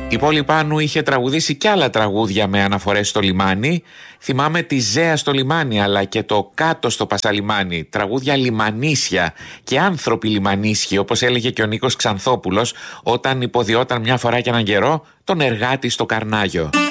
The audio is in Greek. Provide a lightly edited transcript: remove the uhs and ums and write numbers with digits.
Η Πόλη Πάνου είχε τραγουδήσει κι άλλα τραγούδια με αναφορές στο λιμάνι. Θυμάμαι τη Ζέα στο λιμάνι, αλλά και το Κάτω στο Πασαλιμάνι. Τραγούδια λιμανίσια και άνθρωποι λιμανίσιοι, όπως έλεγε και ο Νίκος Ξανθόπουλος όταν υποδιόταν μια φορά και έναν καιρό τον εργάτη στο Καρνάγιο.